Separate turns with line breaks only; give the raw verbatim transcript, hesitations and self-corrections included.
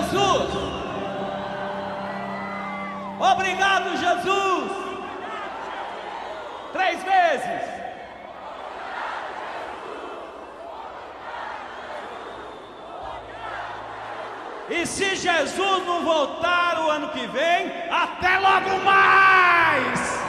Jesus. Obrigado, Jesus. Três vezes. E se Jesus não voltar o ano que vem, até logo mais!